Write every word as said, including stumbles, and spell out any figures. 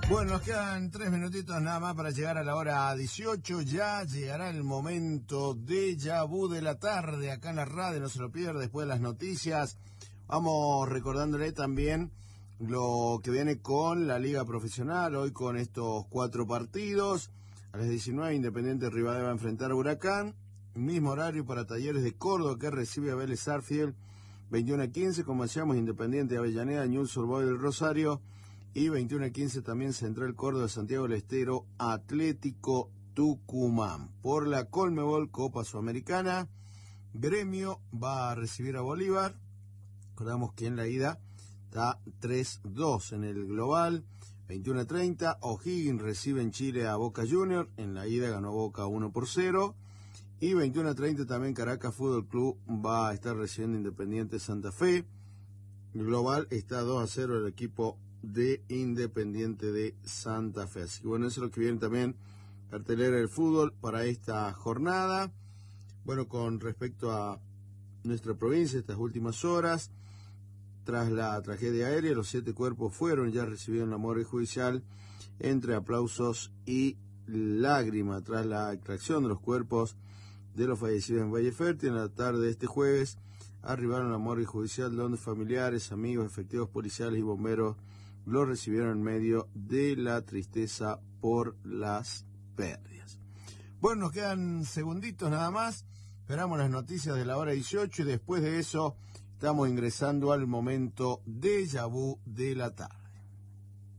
Bueno, nos quedan tres minutitos nada más para llegar a la hora dieciocho. Ya llegará el momento de Yabú de la tarde acá en la radio. No se lo pierda después de las noticias. Vamos recordándole también lo que viene con la Liga Profesional. Hoy con estos cuatro partidos. A las diecinueve, Independiente Rivadavia va a enfrentar a Huracán. Mismo horario para Talleres de Córdoba, que recibe a Vélez Sarsfield. veintiuno a quince, como decíamos, Independiente de Avellaneda, Newell's Old Boys del Rosario. Y veintiuno a quince también Central Córdoba, Santiago del Estero, Atlético Tucumán. Por la Conmebol Copa Sudamericana, Gremio va a recibir a Bolívar. Recordamos que en la ida está tres dos en el global. veintiuno a treinta, O'Higgins recibe en Chile a Boca Juniors. En la ida ganó Boca uno por cero. Y veintiuno a treinta también Caracas Fútbol Club va a estar recibiendo Independiente Santa Fe. Global está dos a cero el equipo de Independiente de Santa Fe. Así que bueno, eso es lo que viene también cartelera del fútbol para esta jornada. Bueno, con respecto a nuestra provincia, estas últimas horas, tras la tragedia aérea, los siete cuerpos fueron ya recibidos en la morgue judicial entre aplausos y lágrimas tras la extracción de los cuerpos de los fallecidos en Valle Fértil. En la tarde de este jueves arribaron a la morgue judicial, donde familiares, amigos, efectivos policiales y bomberos lo recibieron en medio de la tristeza por las pérdidas. Bueno, nos quedan segunditos nada más. Esperamos las noticias de la hora dieciocho y después de eso estamos ingresando al momento de Yabú de la tarde.